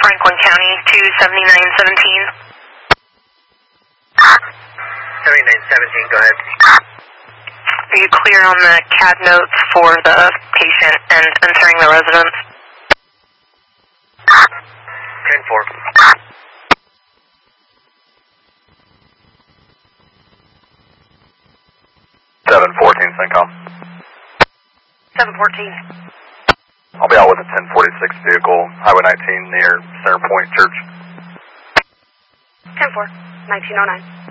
Franklin County to 7917. 7917, go ahead. Are you clear on the CAD notes for the patient and entering the residence? 10-4. CENTCOM. 714. I'll be out with a 1046 vehicle, Highway 19 near Center Point Church. 10-4, 1909.